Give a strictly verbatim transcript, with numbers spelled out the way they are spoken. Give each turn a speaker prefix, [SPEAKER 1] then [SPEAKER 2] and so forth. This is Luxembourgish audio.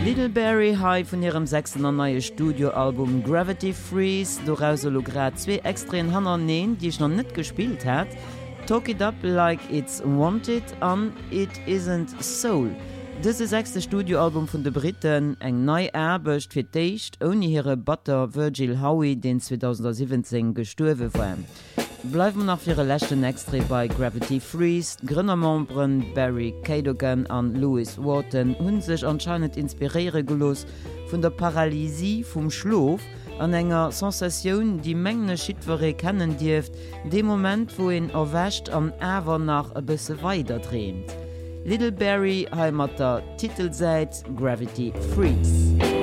[SPEAKER 1] Little Barry hai vun ihrem sechsten neue Studioalbum Gravity Freeze doaus solo grad zwei extreen Hanner neen, die ich noch net gespielt hat. Talk it up like it's wanted an it isn't soul. Dëse sechste Studioalbum vun de Briten eng nei erbecht fir d'éicht oni hire Butter Virgil Howie den zwanzig siebzehn gestuerwe war. Bleiwen nach fir lächten Extre bei Gravity Freeze, Grënnermembren Barry Cadogan an Louis Wharton hunn sech anscheinend inspiriere gelos vun der Paralysie vum Schlof an enger Sensatioun, die menggene Schitwere kennen Dieft, de Moment, wo en erwächt an Äwer nach e bësse weiter dreht. Little Barry heimat der Titelseit Gravity Freeze.